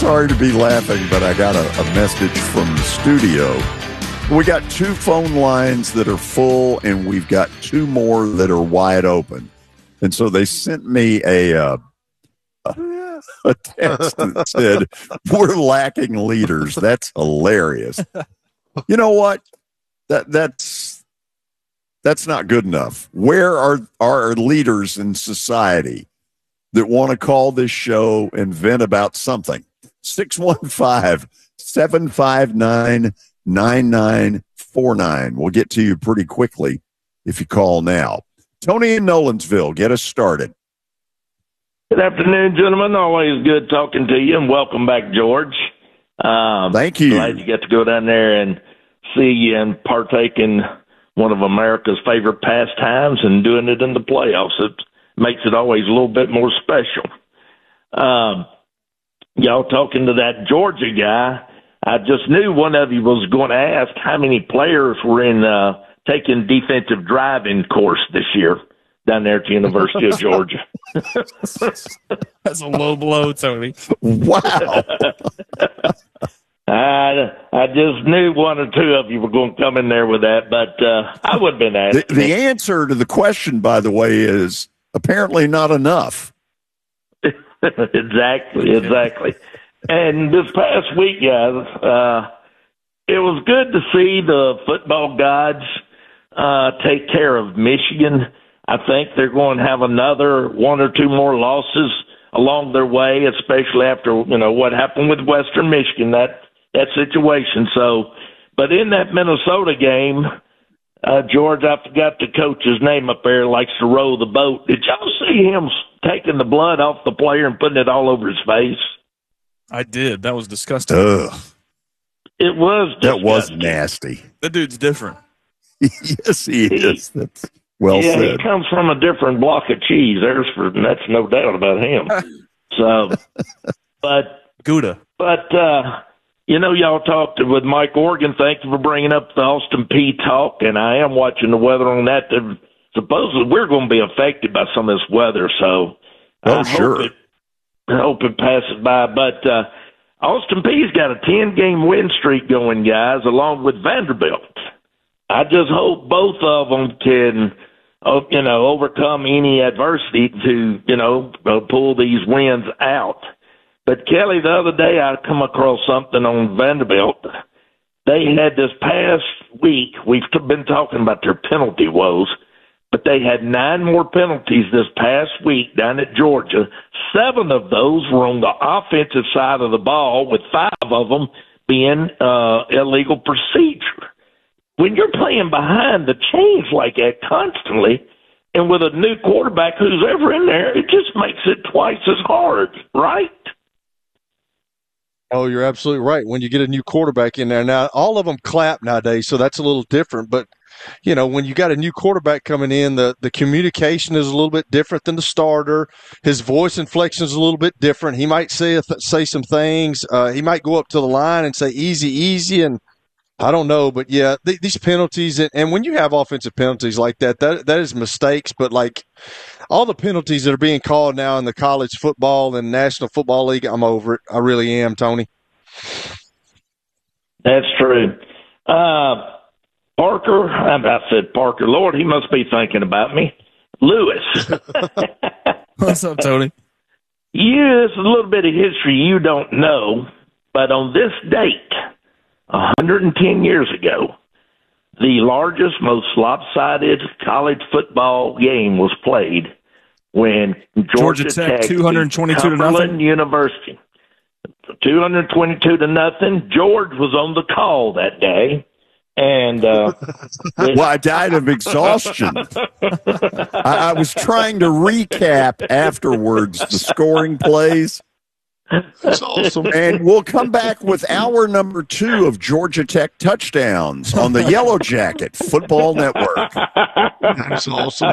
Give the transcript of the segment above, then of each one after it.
sorry to be laughing, but I got a message from the studio. We got 2 phone lines that are full, and we've got 2 more that are wide open. And so they sent me a text that said, "We're lacking leaders." That's hilarious. You know what? That's not good enough. Where are our leaders in society that want to call this show and vent about something? 615-759-9949. We'll get to you pretty quickly if you call now. Tony in Nolensville, get us started. Good afternoon, gentlemen. Always good talking to you, and welcome back, George. Thank you. Glad you get to go down there and see you and partake in one of America's favorite pastimes and doing it in the playoffs. It makes it always a little bit more special. Y'all talking to that Georgia guy, I just knew one of you was going to ask how many players were in taking defensive driving course this year down there at the University of Georgia. That's a low blow, Tony. Wow. I just knew 1 or 2 of you were going to come in there with that, but I would have been asking. The answer to the question, by the way, is apparently not enough. Exactly. And this past week, guys, it was good to see the football gods take care of Michigan. I think they're going to have another 1 or 2 more losses along their way, especially after, what happened with Western Michigan, that situation. So, but in that Minnesota game, George, I forgot the coach's name up there, likes to row the boat. Did y'all see him taking the blood off the player and putting it all over his face? I did. That was disgusting. Ugh. It was disgusting. That was nasty. That dude's different. Yes, he is. That's well said. He comes from a different block of cheese. That's no doubt about him. So, but Gouda. Y'all talked with Mike Organ. Thank you for bringing up the Austin Peay talk, and I am watching the weather on that. Supposedly we're going to be affected by some of this weather, so I hope it passes by. But Austin Peay's got a 10-game win streak going, guys, along with Vanderbilt. I just hope both of them can, overcome any adversity to, pull these wins out. But, Kelly, the other day I come across something on Vanderbilt. They had this past week, we've been talking about their penalty woes, but they had 9 more penalties this past week down at Georgia. 7 of those were on the offensive side of the ball, with 5 of them being illegal procedure. When you're playing behind the chains like that constantly, and with a new quarterback who's ever in there, it just makes it twice as hard, right? Oh, you're absolutely right. When you get a new quarterback in there, now all of them clap nowadays, so that's a little different. But when you got a new quarterback coming in, the communication is a little bit different than the starter. His voice inflection is a little bit different. He might say some things. He might go up to the line and say easy, and I don't know, but yeah, these penalties, and when you have offensive penalties like that is mistakes, but like all the penalties that are being called now in the college football and National Football League, I'm over it. I really am, Tony. That's true. Parker, I said Parker. Lord, he must be thinking about me. Lewis. What's up, Tony? This is a little bit of history you don't know, but on this date, 110 years ago, the largest, most lopsided college football game was played when Georgia Tech 222 to nothing. University, 222 to nothing. George was on the call that day, and well, I died of exhaustion. I was trying to recap afterwards the scoring plays. That's awesome. And we'll come back with hour number 2 of Georgia Tech touchdowns on the Yellow Jacket Football Network. That's awesome.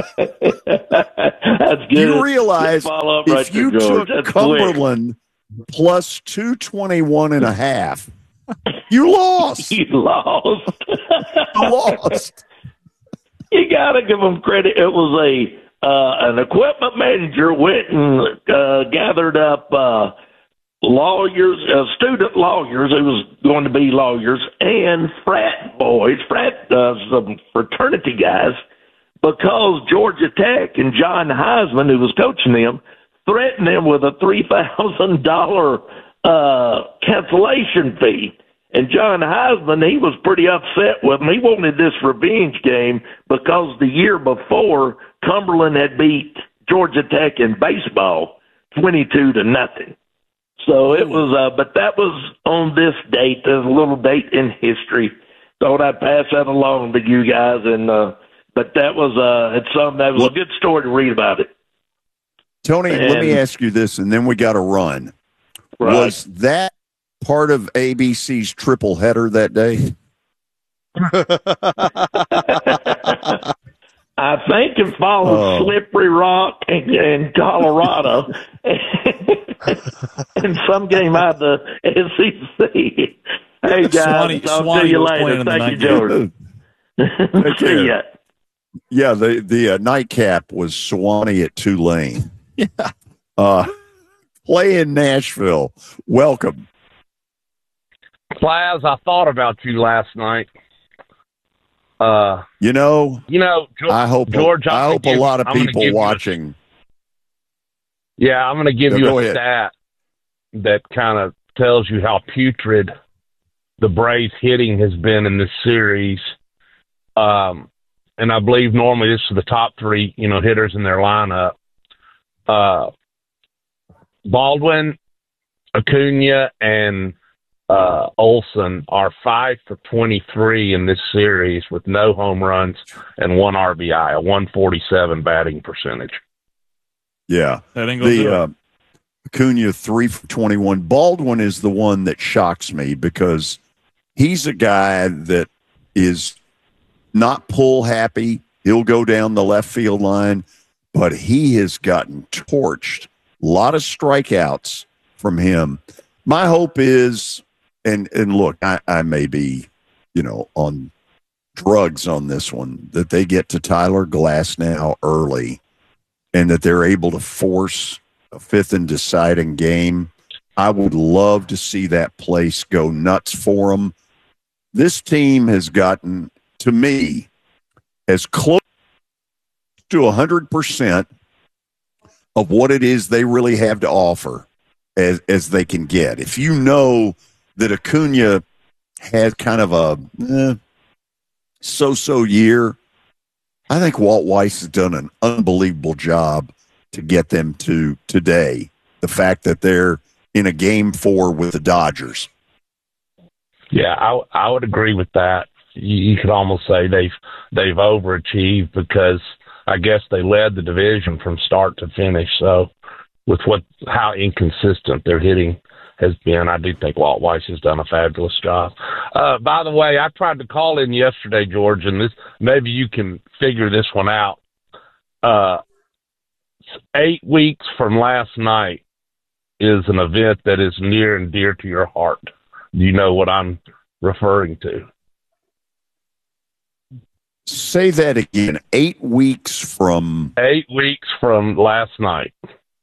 That's good. You realize if you George. took That's Cumberland plus 221.5, you lost. You lost. You lost. You got to give them credit. It was an equipment manager went and gathered up lawyers, student lawyers who was going to be lawyers, and frat boys, some fraternity guys, because Georgia Tech and John Heisman, who was coaching them, threatened them with a $3,000 cancellation fee. And John Heisman, he was pretty upset with him. He wanted this revenge game because the year before, Cumberland had beat Georgia Tech in baseball 22-0. So it was, but that was on this date. There's a little date in history. Thought I'd pass that along to you guys. And but that was that was a good story to read about it. Tony, let me ask you this, and then we got to run. Right. Was that part of ABC's triple header that day? I think it followed Slippery Rock and Colorado and some game out of the SEC. Hey, guys, I'll see you later. Thank you, George. See ya. Yeah, the nightcap was Sewanee at Tulane. Yeah. Play in Nashville. Welcome. Plaz, I thought about you last night. George, I hope a lot of people watching. I'm going to give you a stat that kind of tells you how putrid the Braves hitting has been in this series. And I believe normally this is the top three, hitters in their lineup. Baldwin, Acuna, and Olson are 5 for 23 in this series with no home runs and 1 RBI, a 147 batting percentage. Yeah. That ain't gonna do it. Acuna 3 for 21. Baldwin is the one that shocks me because he's a guy that is not pull happy. He'll go down the left field line, but he has gotten torched. A lot of strikeouts from him. My hope is, and look, I may be, on drugs on this one, that they get to Tyler Glasnow early and that they're able to force a fifth and deciding game. I would love to see that place go nuts for them. This team has gotten, to me, as close to 100% of what it is they really have to offer as they can get. If you know that Acuna had kind of a so-so year, I think Walt Weiss has done an unbelievable job to get them to today. The fact that they're in a game 4 with the Dodgers. Yeah, I would agree with that. You could almost say they've overachieved because I guess they led the division from start to finish. So with how inconsistent their hitting has been, I do think Walt Weiss has done a fabulous job. By the way, I tried to call in yesterday, George, and maybe you can figure this one out. 8 weeks from last night is an event that is near and dear to your heart. Do you know what I'm referring to? Say that again. 8 weeks from... 8 weeks from last night.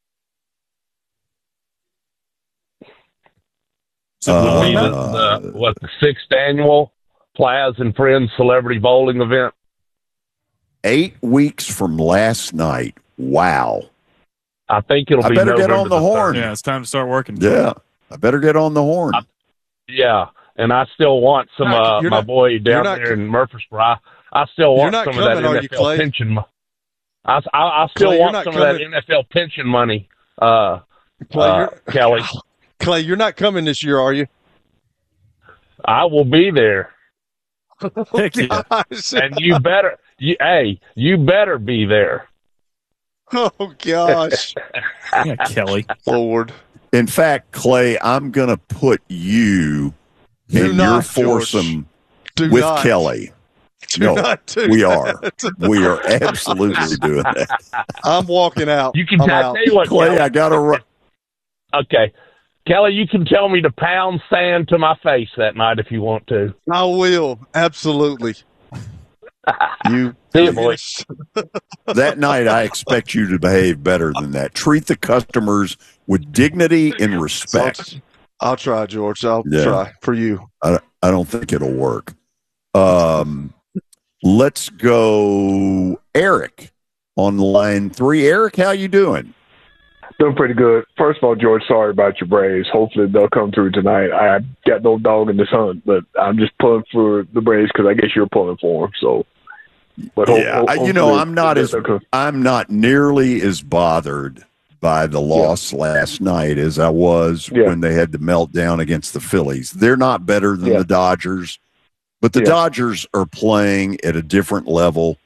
Would be the 6th annual Plaz and Friends Celebrity Bowling event. 8 weeks from last night. Wow. I think it'll be November get on the horn. 3rd. Yeah, it's time to start working. Yeah, I better get on the horn. And I still want some my boy down there in Murfreesboro. I still want some of that NFL pension money. I still want some of that NFL pension money, Kelly. Clay, you're not coming this year, are you? I will be there. Heck yeah. And you better be there. Oh, gosh. Yeah, Kelly. Lord. In fact, Clay, I'm going to put you in your foursome with Kelly. We are. We are absolutely doing that. I'm walking out. You can tell you what, Clay, Kelly, I got to run. Okay. Kelly, you can tell me to pound sand to my face that night if you want to. I will. Absolutely. You see you, boys. That night, I expect you to behave better than that. Treat the customers with dignity and respect. I'll try, George. I'll try for you. I don't think it'll work. Let's go, Eric, on line 3. Eric, how you doing? Doing pretty good. First of all, George, sorry about your Braves. Hopefully they'll come through tonight. I got no dog in this hunt, but I'm just pulling for the Braves because I guess you're pulling for them. So, but I'm not nearly as bothered by the loss last night as I was when they had the meltdown against the Phillies. They're not better than the Dodgers, but the Dodgers are playing at a different level,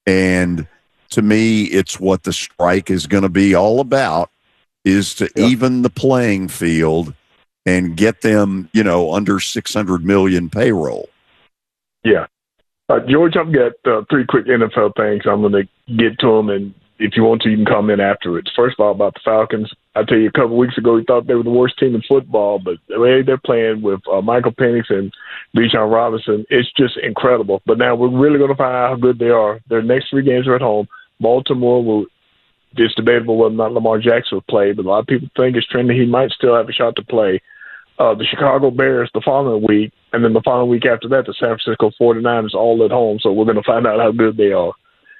and to me, it's what the strike is going to be all about. Is to even the playing field and get them, under 600 million payroll. Yeah. George, I've got 3 quick NFL things. I'm going to get to them, and if you want to, you can comment afterwards. First of all, about the Falcons, I tell you, a couple of weeks ago, we thought they were the worst team in football, but the way they're playing with Michael Penix and Bijan Robinson, it's just incredible. But now we're really going to find out how good they are. Their next 3 games are at home. Baltimore will. It's debatable whether or not Lamar Jackson will play, but a lot of people think it's trending he might still have a shot to play. The Chicago Bears the following week, and then the following week after that, the San Francisco 49ers all at home, so we're going to find out how good they are.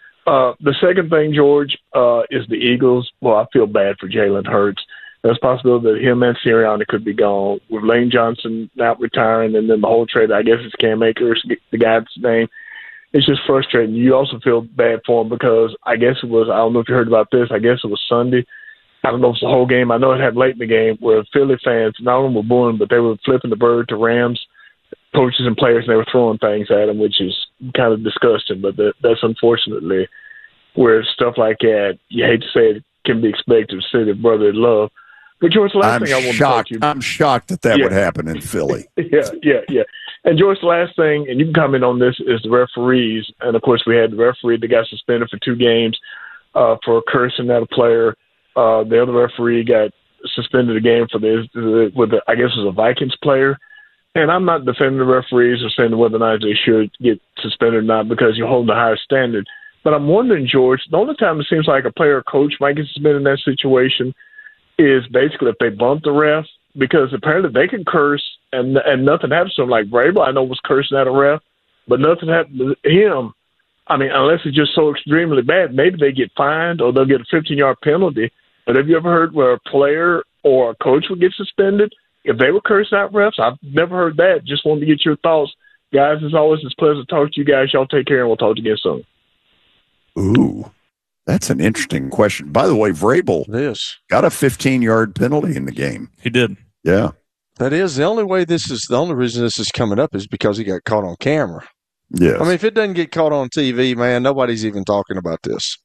The second thing, George, is the Eagles. Well, I feel bad for Jalen Hurts. There's a possibility that him and Sirianni could be gone. With Lane Johnson now retiring, and then the whole trade, I guess it's Cam Akers, the guy's name. It's just frustrating. You also feel bad for him because I guess it was, I don't know if you heard about this, I guess it was Sunday. I don't know if it's the whole game. I know it happened late in the game where Philly fans, not only were booing, but they were flipping the bird to Rams coaches and players, and they were throwing things at them, which is kind of disgusting. But that's unfortunately where stuff like that, you hate to say it, can be expected to say that brotherly love. But George, the last thing I want to talk to you. I'm shocked that would happen in Philly. Yeah. And George, the last thing, and you can comment on this, is the referees. And of course, we had the referee that got suspended for 2 games for cursing at a player. The other referee got suspended a game for this I guess it was a Vikings player. And I'm not defending the referees or saying whether or not they should get suspended or not because you're holding a higher standard. But I'm wondering, George, the only time it seems like a player or coach might get suspended in that situation is basically if they bump the ref, because apparently they can curse and nothing happens to them. Like Vrabel, I know, was cursing at a ref, but nothing happened to him. I mean, unless it's just so extremely bad, maybe they get fined or they'll get a 15-yard penalty. But have you ever heard where a player or a coach would get suspended if they were cursing out refs? I've never heard that. Just wanted to get your thoughts. Guys, as always, it's a pleasure to talk to you guys. Y'all take care, and we'll talk to you again soon. Ooh, that's an interesting question. By the way, Vrabel got a 15-yard penalty in the game. He did. Yeah. That is the only reason this is coming up is because he got caught on camera. Yeah. I mean, if it doesn't get caught on TV, man, nobody's even talking about this.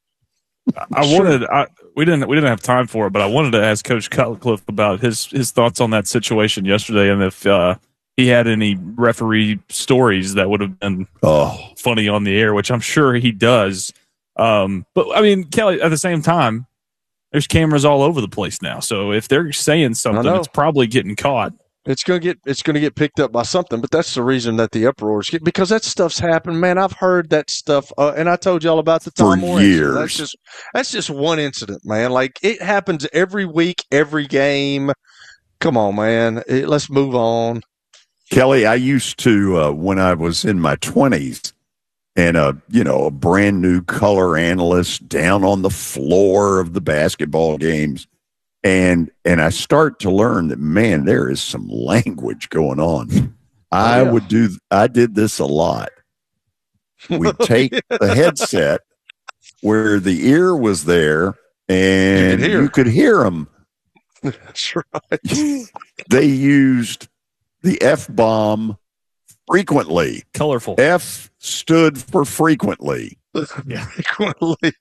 We didn't have time for it, but I wanted to ask Coach Cutcliffe about his thoughts on that situation yesterday, and if he had any referee stories that would have been funny on the air, which I'm sure he does. But I mean, Kelly, at the same time, there's cameras all over the place now. So if they're saying something, it's probably getting caught. It's going to get picked up by something, but that's the reason that the uproars get, because that stuff's happened, man. I've heard that stuff, and I told y'all about the Tom Moore years. That's just one incident, man. Like, it happens every week, every game. Come on, man. Let's move on. Kelly, I used to when I was in my 20s, and a brand new color analyst down on the floor of the basketball games. And I start to learn that, man, there is some language going on. I did this a lot. We'd take the headset where the ear was there and you could hear them. That's right. They used the F-bomb frequently. Colorful. F stood for frequently. Yeah. Frequently.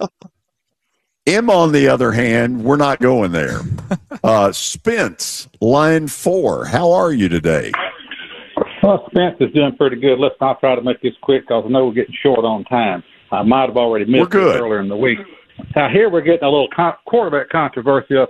M, on the other hand, we're not going there. Spence, line 4. How are you today? Well, Spence is doing pretty good. Listen, I'll try to make this quick because I know we're getting short on time. I might have already missed it earlier in the week. Now, here we're getting a little quarterback controversy up